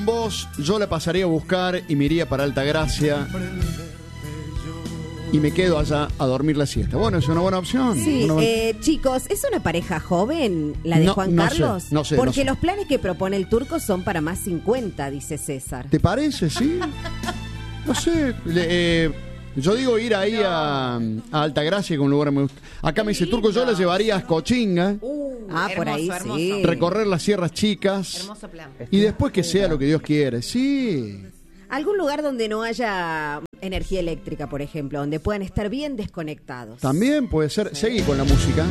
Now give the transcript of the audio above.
vos, yo la pasaría a buscar y me iría para Altagracia y me quedo allá a dormir la siesta. Bueno, es una buena opción. Sí, chicos, ¿es una pareja joven la de Juan Carlos? No sé. Porque los planes que propone el turco son para más 50, dice César. ¿Te parece, sí? No sé. Yo digo ir ahí a Altagracia, que es un lugar muy... Acá me dice Turco, yo la llevaría a Escochinga. Por hermoso, ahí hermoso. sí. Recorrer las Sierras Chicas. Hermoso plan. Y después que sea lo que Dios quiere. Sí. Algún lugar donde no haya energía eléctrica, por ejemplo, donde puedan estar bien desconectados. También puede ser. Seguí con la música.